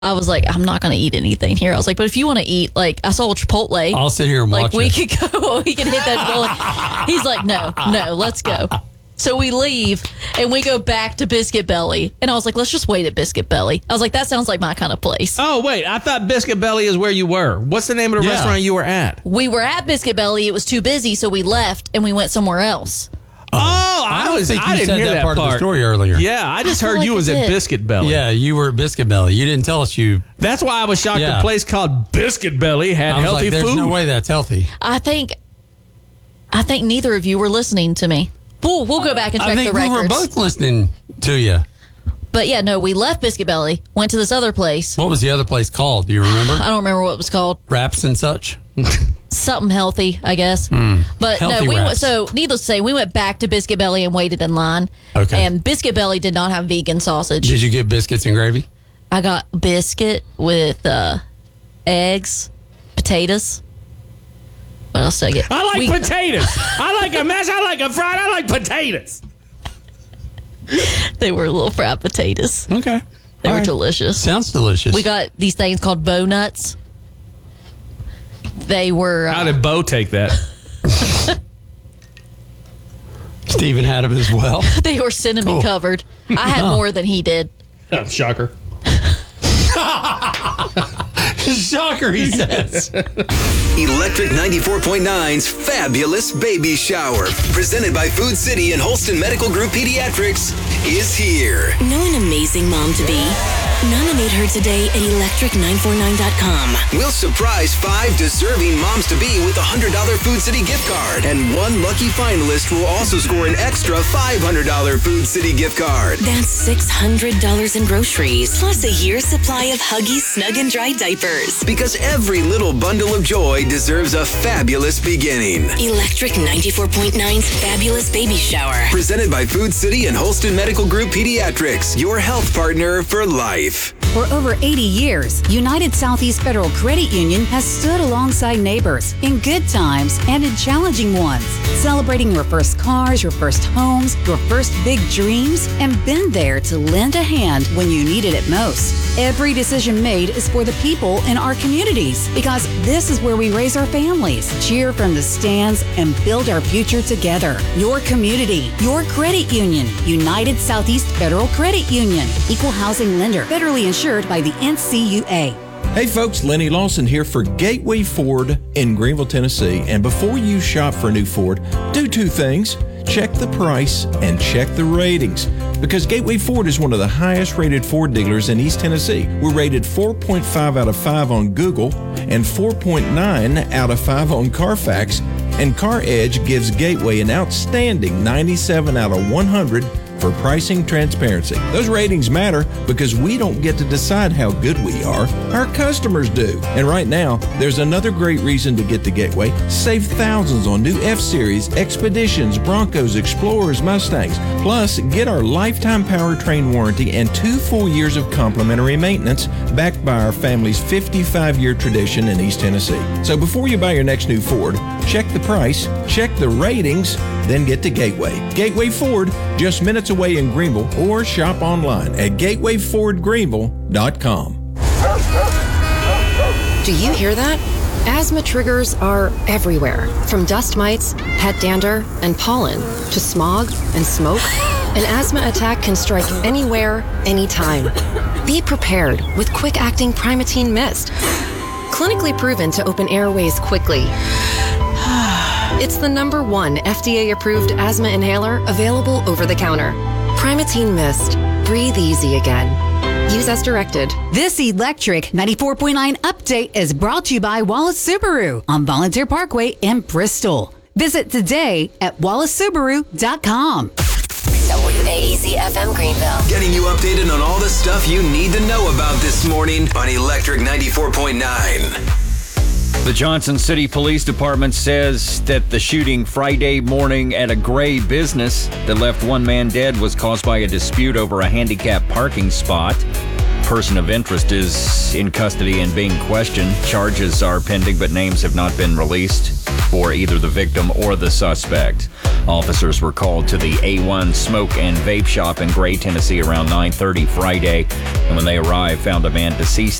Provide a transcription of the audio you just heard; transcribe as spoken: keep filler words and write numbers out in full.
I was like, I'm not going to eat anything here. I was like, but if you want to eat, like, I saw Chipotle. I'll sit here and like, watch we it. could go, we could hit that Chipotle. He's like, no, no, let's go. So we leave and we go back to Biscuit Belly. And I was like, let's just wait at Biscuit Belly. I was like, that sounds like my kind of place. Oh, wait. I thought Biscuit Belly is where you were. What's the name of the Yeah. restaurant you were at? We were at Biscuit Belly. It was too busy, so we left and we went somewhere else. Oh, I, I don't was. think I you didn't said hear that that part of the story earlier. Yeah, I just I feel heard like you I was at did. Biscuit Belly. Yeah, you were at Biscuit Belly. You didn't tell us you. That's why I was shocked Yeah. a place called Biscuit Belly had I was healthy like, there's food. no way that's healthy. I think, I think neither of you were listening to me. We'll, we'll go back and check I think the we records. were both listening to you. But yeah, no, we left Biscuit Belly, went to this other place. What was the other place called? Do you remember? I don't remember what it was called. Wraps and such? Something healthy, I guess. But Hmm. Healthy no, we went, wraps. so needless to say, we went back to Biscuit Belly and waited in line. Okay. And Biscuit Belly did not have vegan sausage. Did you get biscuits and gravy? I got biscuit with uh, eggs, potatoes. What else did I get? I like We- potatoes. I like a mash. I like a fried. I like potatoes. They were little fried potatoes. Okay. They All were right. delicious. Sounds delicious. We got these things called bow nuts. They were. Uh, How did Bo take that? Stephen had them as well. they were cinnamon Cool. covered. I had more than he did. Oh, shocker. Shocker, he says. Electric ninety-four point nine's Fabulous Baby Shower, presented by Food City and Holston Medical Group Pediatrics, is here. Know an amazing mom to be? Nominate her today at electric nine four nine dot com. We'll surprise five deserving moms to be with a one hundred dollars Food City gift card. And one lucky finalist will also score an extra five hundred dollars Food City gift card. That's six hundred dollars in groceries, plus a year's supply of Huggies Snug and Dry diapers. Because every little bundle of joy deserves a fabulous beginning. Electric ninety-four point nine's Fabulous Baby Shower. Presented by Food City and Holston Medical Group Pediatrics, your health partner for life. For over eighty years, United Southeast Federal Credit Union has stood alongside neighbors in good times and in challenging ones, celebrating your first cars, your first homes, your first big dreams, and been there to lend a hand when you needed it most. Every decision made is for the people in our communities, because this is where we raise our families, cheer from the stands, and build our future together. Your community, your credit union, United Southeast Federal Credit Union, equal housing lender, federally insured by the N C U A. Hey folks, Lenny Lawson here for Gateway Ford in Greenville, Tennessee. And before you shop for a new Ford, do two things. Check the price and check the ratings. Because Gateway Ford is one of the highest rated Ford dealers in East Tennessee. We're rated four point five out of five on Google and four point nine out of five on Carfax. And CarEdge gives Gateway an outstanding ninety-seven out of one hundred for pricing transparency. Those ratings matter because we don't get to decide how good we are. Our customers do. And right now, there's another great reason to get to Gateway. Save thousands on new F-Series, Expeditions, Broncos, Explorers, Mustangs. Plus, get our lifetime powertrain warranty and two full years of complimentary maintenance backed by our family's fifty-five-year tradition in East Tennessee. So before you buy your next new Ford, check the price, check the ratings, then get to Gateway. Gateway Ford, just minutes away in Greenville, or shop online at gateway ford greenville dot com. Do you hear that? Asthma triggers are everywhere, from dust mites, pet dander, and pollen, to smog and smoke. An asthma attack can strike anywhere, anytime. Be prepared with quick-acting Primatene Mist. Clinically proven to open airways quickly. It's the number one F D A-approved asthma inhaler available over the counter. Primatene Mist. Breathe easy again. Use as directed. This Electric ninety-four point nine update is brought to you by Wallace Subaru on Volunteer Parkway in Bristol. Visit today at wallace subaru dot com. W A E Z F M Greenville. Getting you updated on all the stuff you need to know about this morning on Electric ninety-four point nine. The Johnson City Police Department says that the shooting Friday morning at a Gray business that left one man dead was caused by a dispute over a handicapped parking spot. Person of interest is in custody and being questioned. Charges are pending, but names have not been released. for either the victim or the suspect. Officers were called to the A one Smoke and Vape Shop in Gray, Tennessee around nine thirty Friday, and when they arrived, found a man deceased